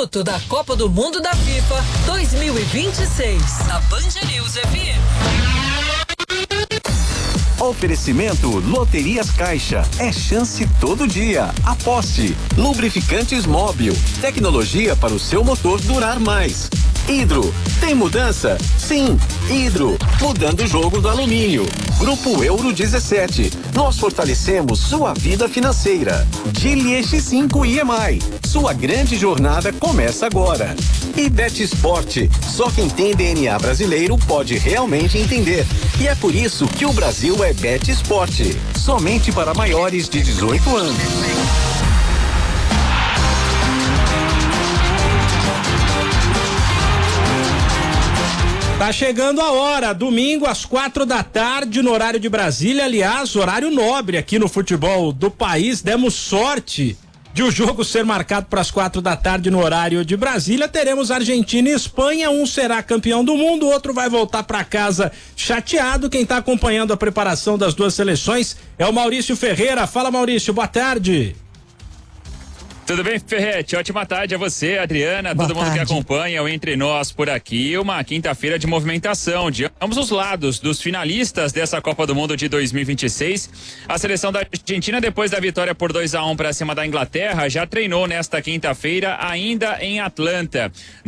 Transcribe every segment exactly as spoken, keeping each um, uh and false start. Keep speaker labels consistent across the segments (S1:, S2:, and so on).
S1: minuto da Copa do Mundo da FIFA dois mil e vinte e seis. A Band News F M.
S2: Oferecimento Loterias Caixa. É chance todo dia. Aposte. Lubrificantes Móbil. Tecnologia para o seu motor durar mais. Hidro. Tem mudança? Sim. Hidro. Mudando o jogo do alumínio. Grupo Euro dezessete. Nós fortalecemos sua vida financeira. Gili X cinco I M I. Sua grande jornada começa agora. E Bet Sport. Só quem tem D N A brasileiro pode realmente entender. E é por isso que o Brasil é Bet Sport. Somente para maiores de dezoito anos.
S3: Tá chegando a hora, domingo às quatro da tarde no horário de Brasília, aliás, horário nobre aqui no futebol do país. Demos sorte de o jogo ser marcado para as quatro da tarde no horário de Brasília. Teremos Argentina e Espanha, um será campeão do mundo, o outro vai voltar para casa chateado. Quem está acompanhando a preparação das duas seleções é o Maurício Ferreira. Fala, Maurício, boa tarde.
S4: Tudo bem, Ferrete? Ótima tarde a você, Adriana, Boa todo mundo tarde. Que acompanha o Entre Nós por aqui. Uma quinta-feira de movimentação de ambos os lados dos finalistas dessa Copa do Mundo de dois mil e vinte e seis. A seleção da Argentina, depois da vitória por dois a um para cima da Inglaterra, já treinou nesta quinta-feira ainda em Atlanta,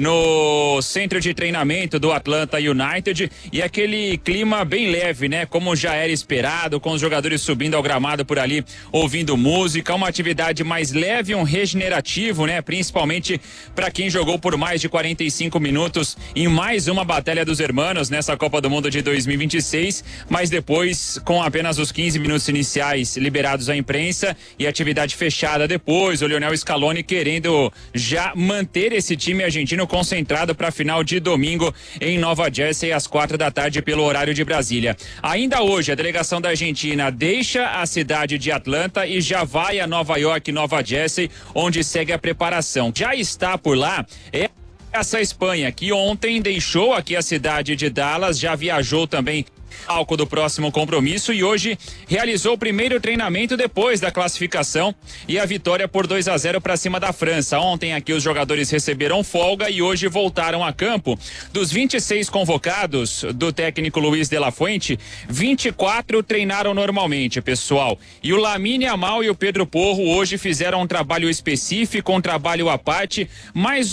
S4: no centro de treinamento do Atlanta United, e aquele clima bem leve, né? Como já era esperado, com os jogadores subindo ao gramado por ali, ouvindo música, uma atividade mais leve, um regenerativo, né? Principalmente para quem jogou por mais de quarenta e cinco minutos em mais uma Batalha dos Hermanos nessa Copa do Mundo de dois mil e vinte e seis, mas depois com apenas os quinze minutos iniciais liberados à imprensa e atividade fechada depois, o Lionel Scaloni querendo já manter esse time argentino concentrado para a final de domingo em Nova Jersey às quatro da tarde pelo horário de Brasília. Ainda hoje a delegação da Argentina deixa a cidade de Atlanta e já vai a Nova York, Nova Jersey, onde segue a preparação. Já está por lá é essa Espanha, que ontem deixou aqui a cidade de Dallas, já viajou também álcool do próximo compromisso e hoje realizou o primeiro treinamento depois da classificação e a vitória por dois a zero para cima da França. Ontem aqui os jogadores receberam folga e hoje voltaram a campo. Dos vinte e seis convocados do técnico Luiz de la Fuente, vinte e quatro treinaram normalmente, pessoal. E o Lamine Yamal e o Pedro Porro hoje fizeram um trabalho específico, um trabalho à parte, mais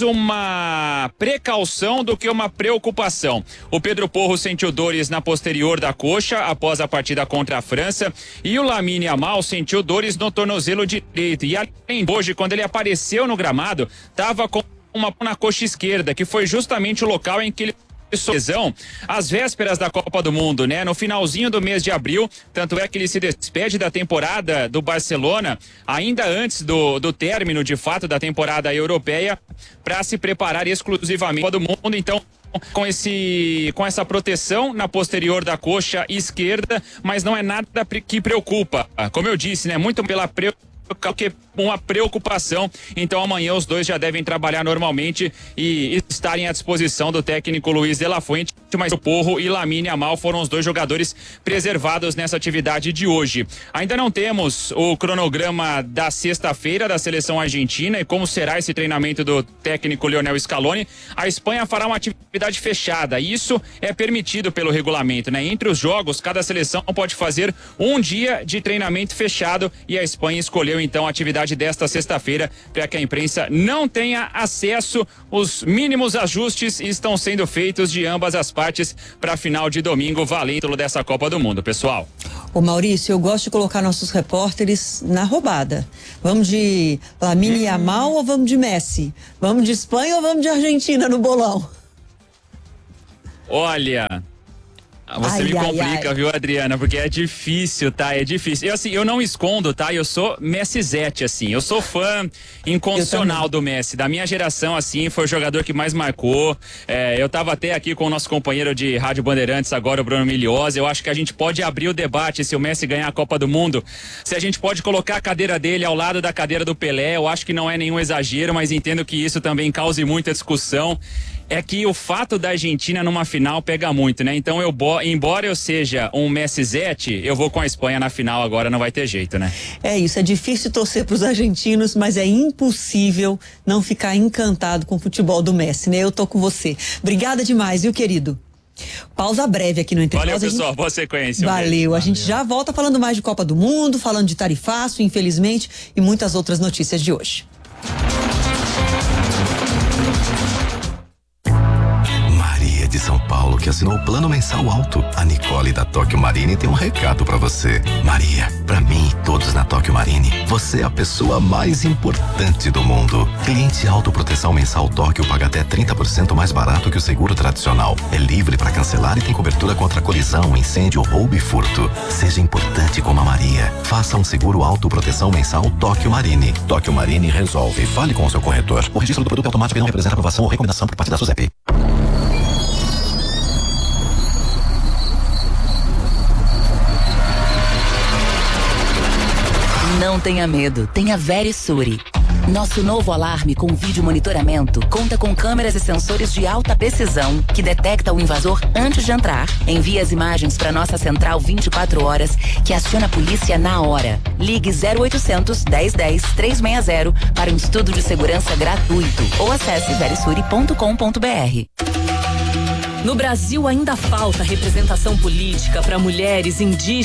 S4: uma precaução do que uma preocupação. O Pedro Porro sentiu dores na posterior da coxa após a partida contra a França e o Lamine Yamal sentiu dores no tornozelo direito e além de hoje, quando ele apareceu no gramado, estava com uma na coxa esquerda, que foi justamente o local em que ele lesão às vésperas da Copa do Mundo, né? No finalzinho do mês de abril, tanto é que ele se despede da temporada do Barcelona ainda antes do, do término de fato da temporada europeia para se preparar exclusivamente para a Copa do Mundo. Então, com esse com essa proteção na posterior da coxa esquerda, mas não é nada que preocupa. Como eu disse, né? Muito pela preocupação que uma preocupação. Então amanhã os dois já devem trabalhar normalmente e estarem à disposição do técnico Luiz de la Fuente, mas o Porro e Lamine Yamal foram os dois jogadores preservados nessa atividade de hoje. Ainda não temos o cronograma da sexta-feira da seleção argentina e como será esse treinamento do técnico Lionel Scaloni. A Espanha fará uma atividade fechada, isso é permitido pelo regulamento, né? Entre os jogos, cada seleção pode fazer um dia de treinamento fechado e a Espanha escolheu então a atividade desta sexta-feira para que a imprensa não tenha acesso. Os mínimos ajustes estão sendo feitos de ambas as partes para a final de domingo, valendo dessa Copa do Mundo, pessoal.
S5: Ô Maurício, eu gosto de colocar nossos repórteres na roubada. Vamos de Lamine hum. Yamal ou vamos de Messi? Vamos de Espanha ou vamos de Argentina no bolão?
S4: Olha, você ai, me complica, ai, ai. viu, Adriana? Porque é difícil, tá? É difícil. Eu, assim, eu não escondo, tá? Eu sou Messizete, assim. Eu sou fã incondicional do Messi. Da minha geração, assim, foi o jogador que mais marcou. É, eu tava até aqui com o nosso companheiro de Rádio Bandeirantes agora, o Bruno Miliosa. Eu acho que a gente pode abrir o debate se o Messi ganhar a Copa do Mundo. Se a gente pode colocar a cadeira dele ao lado da cadeira do Pelé. Eu acho que não é nenhum exagero, mas entendo que isso também cause muita discussão. é que o fato da Argentina numa final pega muito, né? Então, eu, embora eu seja um Messizete, eu vou com a Espanha na final agora, não vai ter jeito, né?
S5: É isso, é difícil torcer para os argentinos, mas é impossível não ficar encantado com o futebol do Messi, né? Eu tô com você. Obrigada demais, viu, querido? Pausa breve aqui no Entre Nós.
S4: Valeu,
S5: gente...
S4: pessoal, boa sequência.
S5: Valeu,
S4: um
S5: a gente já volta falando mais de Copa do Mundo, falando de tarifaço, infelizmente, e muitas outras notícias de hoje.
S6: Maria de São Paulo, que assinou o plano mensal alto. A Nicole da Tóquio Marine tem um recado pra você. Maria, pra mim e todos na Tóquio Marine, você é a pessoa mais importante do mundo. Cliente autoproteção mensal Tóquio paga até trinta por cento mais barato que o seguro tradicional. É livre pra cancelar e tem cobertura contra colisão, incêndio, roubo e furto. Seja importante como a Maria. Faça um seguro autoproteção mensal Tóquio Marine. Tóquio Marine resolve. Fale com o seu corretor. O registro do produto automático não representa aprovação ou recomendação por parte da SUSEP.
S7: Não tenha medo, tenha Verisure. Nosso novo alarme com vídeo monitoramento conta com câmeras e sensores de alta precisão que detecta o invasor antes de entrar. Envia as imagens para nossa central vinte e quatro horas, que aciona a polícia na hora. Ligue zero oitocentos, dez, dez, trezentos e sessenta para um estudo de segurança gratuito ou acesse verisure ponto com ponto br.
S1: No Brasil ainda falta representação política para mulheres indígenas